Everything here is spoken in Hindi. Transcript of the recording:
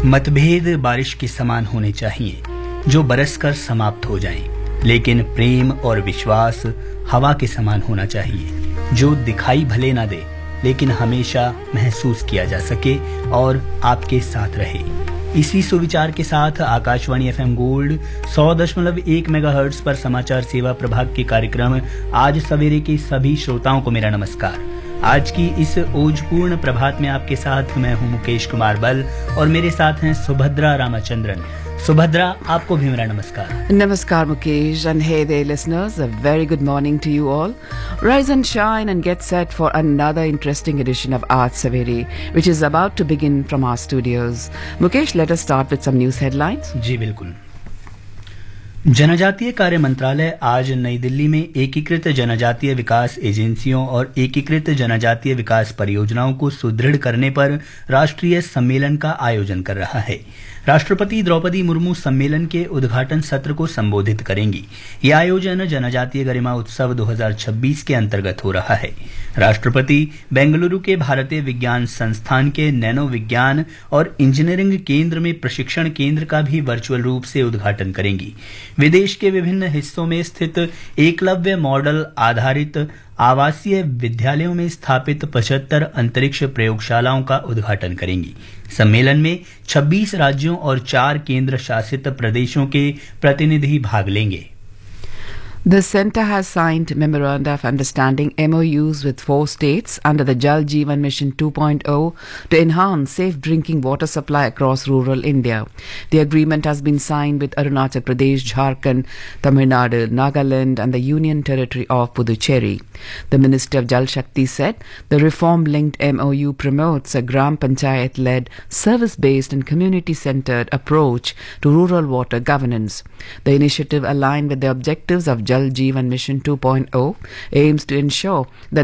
मतभेद बारिश के समान होने चाहिए जो बरसकर समाप्त हो जाएं, लेकिन प्रेम और विश्वास हवा के समान होना चाहिए जो दिखाई भले ना दे लेकिन हमेशा महसूस किया जा सके और आपके साथ रहे। इसी सुविचार के साथ आकाशवाणी एफएम गोल्ड 100.1 मेगाहर्ट्ज पर समाचार सेवा प्रभाग के कार्यक्रम आज सवेरे के सभी श्रोताओं को मेरा नमस्कार। आज की इस ओजपूर्ण प्रभात में आपके साथ मैं हूं मुकेश कुमार बल और मेरे साथ हैं सुभद्रा रामचंद्रन। सुभद्रा, आपको भी मेरा नमस्कार। Namaskar Mukesh, and hey there listeners, a very good morning to you all. Rise and shine and get set for another interesting edition of Aaj Savere, which is about to begin from our studios. Mukesh, let us start with some news headlines. जी बिल्कुल। जनजातीय कार्य मंत्रालय आज नई दिल्ली में एकीकृत जनजातीय विकास एजेंसियों और एकीकृत जनजातीय विकास परियोजनाओं को सुदृढ़ करने पर राष्ट्रीय सम्मेलन का आयोजन कर रहा है। राष्ट्रपति द्रौपदी मुर्मू सम्मेलन के उद्घाटन सत्र को संबोधित करेंगी। यह आयोजन जनजातीय गरिमा उत्सव 2026 के अंतर्गत हो रहा है। राष्ट्रपति बेंगलुरु के भारतीय विज्ञान संस्थान के नैनो विज्ञान और इंजीनियरिंग केंद्र में प्रशिक्षण केंद्र का भी वर्चुअल रूप से उद्घाटन करेंगी। विदेश के विभिन्न हिस्सों में स्थित एकलव्य मॉडल आधारित आवासीय विद्यालयों में स्थापित 75 अंतरिक्ष प्रयोगशालाओं का उद्घाटन करेंगी। सम्मेलन में 26 राज्यों और 4 केंद्र शासित प्रदेशों के प्रतिनिधि भाग लेंगे। The Centre has signed Memoranda of Understanding MOUs with 4 states under the Jal Jeevan Mission 2.0 to enhance safe drinking water supply across rural India. The agreement has been signed with Arunachal Pradesh, Jharkhand, Tamil Nadu, Nagaland and the Union Territory of Puducherry. The Minister of Jal Shakti said the reform-linked MOU promotes a Gram Panchayat-led, service-based and community-centered approach to rural water governance. The initiative, aligned with the objectives of Jal Jeevan Mission 2.0, aims to ensure that